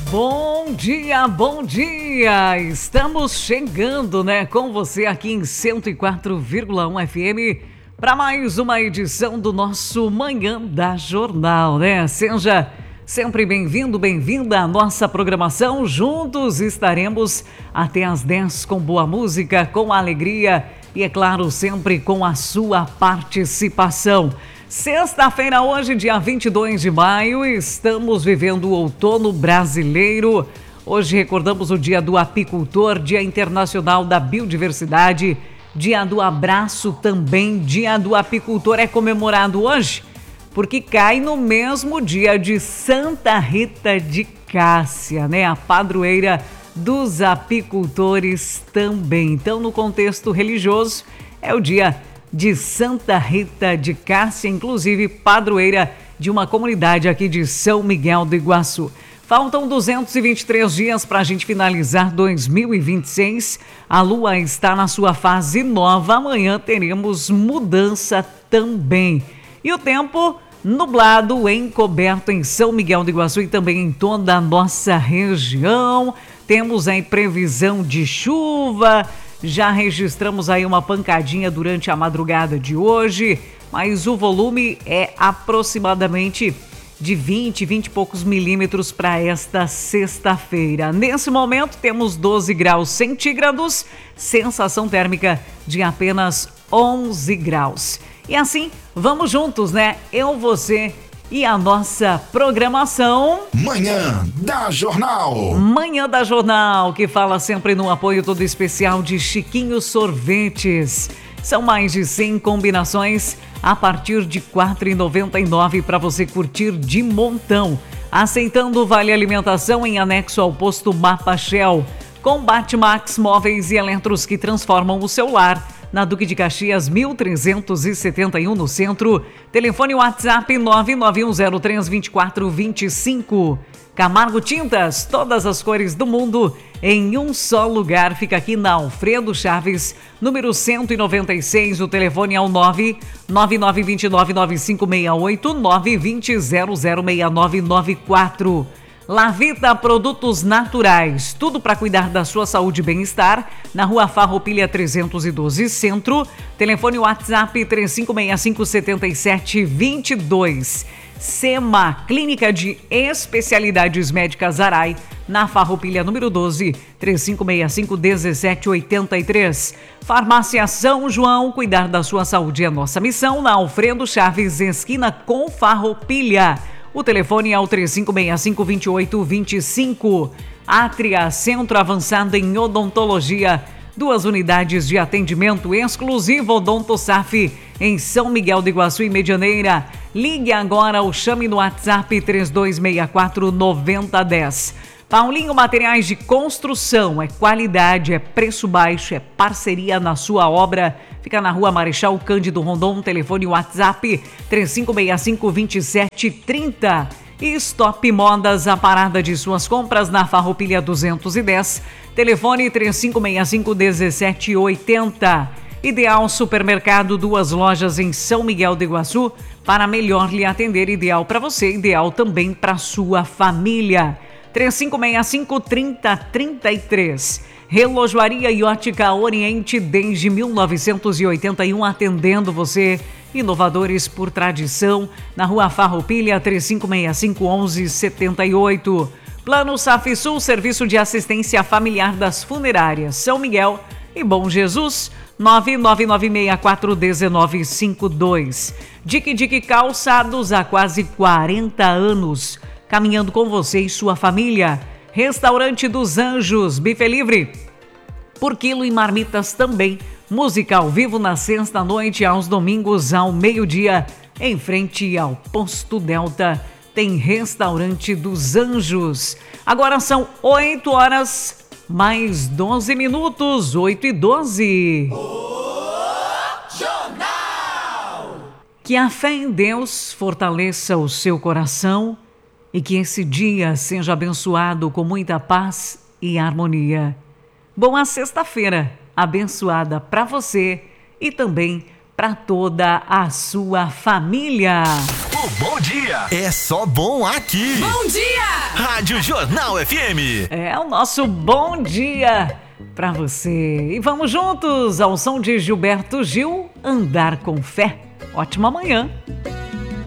Bom dia, bom dia! Estamos chegando, com você aqui em 104,1 FM para mais uma edição do nosso Manhã da Jornal, Seja sempre bem-vindo, bem-vinda à nossa programação. Juntos estaremos até às 10 com boa música, com alegria e, é claro, sempre com a sua participação. Sexta-feira, hoje, dia 22 de maio, estamos vivendo o outono brasileiro. Hoje recordamos o Dia do Apicultor, Dia Internacional da Biodiversidade, Dia do Abraço também. Dia do Apicultor é comemorado hoje porque cai no mesmo dia de Santa Rita de Cássia, a padroeira dos apicultores também. Então, no contexto religioso, é o dia de Santa Rita de Cássia, inclusive padroeira de uma comunidade aqui de São Miguel do Iguaçu. Faltam 223 dias para a gente finalizar 2026. A lua está na sua fase nova. Amanhã teremos mudança também. E o tempo nublado, encoberto em São Miguel do Iguaçu e também em toda a nossa região. Temos aí previsão de chuva. Já registramos aí uma pancadinha durante a madrugada de hoje, mas o volume é aproximadamente de 20 e poucos milímetros para esta sexta-feira. Nesse momento temos 12 graus centígrados, sensação térmica de apenas 11 graus. E assim, vamos juntos, Eu, você e a nossa programação. Manhã da Jornal. Manhã da Jornal, que fala sempre no apoio todo especial de Chiquinho Sorvetes. São mais de 100 combinações a partir de R$ 4,99 para você curtir de montão. Aceitando vale alimentação em anexo ao posto Mapa Shell. Combate Max Móveis e Eletros que transformam o seu lar. Na Duque de Caxias, 1371 no centro. Telefone WhatsApp 991032425. Camargo Tintas, todas as cores do mundo em um só lugar. Fica aqui na Alfredo Chaves, número 196. O telefone é o 999299568, 920006994. Lavita Produtos Naturais, tudo para cuidar da sua saúde e bem-estar, na Rua Farroupilha 312 Centro, telefone WhatsApp 3565-7722. SEMA, Clínica de Especialidades Médicas Arai, na Farroupilha número 12, 3565-1783. Farmácia São João, cuidar da sua saúde é nossa missão, na Alfredo Chaves, esquina com Farroupilha. O telefone é o 3565-2825. Atria, Centro Avançado em Odontologia. 2 unidades de atendimento exclusivo OdontoSaf em São Miguel do Iguaçu e Medianeira. Ligue agora ou chame no WhatsApp 3264-9010. Paulinho Materiais de Construção, é qualidade, é preço baixo, é parceria na sua obra. Fica na Rua Marechal Cândido Rondon, telefone WhatsApp 3565-2730. E Stop Modas, a parada de suas compras na Farroupilha 210, telefone 3565-1780. Ideal Supermercado, 2 lojas em São Miguel do Iguaçu, para melhor lhe atender, ideal para você, ideal também para sua família. 3565-3033. Relojoaria e Ótica Oriente desde 1981, atendendo você. Inovadores por tradição, na Rua Farroupilha 3565-1178. Plano Safsul, serviço de assistência familiar das funerárias São Miguel e Bom Jesus, 999641952. Dique Calçados, há quase 40 anos, caminhando com você e sua família. Restaurante dos Anjos, bife livre por quilo e marmitas também. Música ao vivo na sexta-noite, aos domingos ao meio-dia, em frente ao Posto Delta. Tem Restaurante dos Anjos. Agora são 8 horas, mais 12 minutos, 8:12. Jornal! Que a fé em Deus fortaleça o seu coração e que esse dia seja abençoado com muita paz e harmonia. Boa sexta-feira, abençoada para você e também para toda a sua família. O bom dia é só bom aqui. Bom dia! Rádio Jornal FM. É o nosso bom dia pra você. E vamos juntos ao som de Gilberto Gil, Andar com Fé. Ótima manhã.